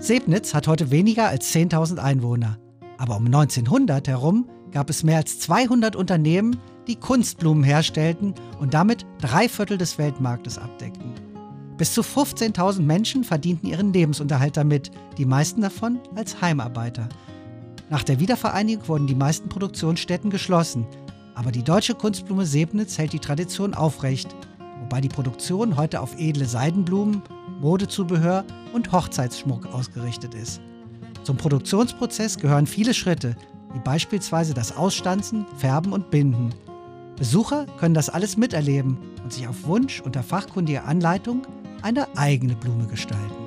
Sebnitz hat heute weniger als 10.000 Einwohner. Aber um 1900 herum gab es mehr als 200 Unternehmen, die Kunstblumen herstellten und damit 3/4 des Weltmarktes abdeckten. Bis zu 15.000 Menschen verdienten ihren Lebensunterhalt damit, die meisten davon als Heimarbeiter. Nach der Wiedervereinigung wurden die meisten Produktionsstätten geschlossen, aber die deutsche Kunstblume Sebnitz hält die Tradition aufrecht, wobei die Produktion heute auf edle Seidenblumen, Modezubehör und Hochzeitsschmuck ausgerichtet ist. Zum Produktionsprozess gehören viele Schritte, wie beispielsweise das Ausstanzen, Färben und Binden. Besucher können das alles miterleben und sich auf Wunsch unter fachkundiger Anleitung eine eigene Blume gestalten.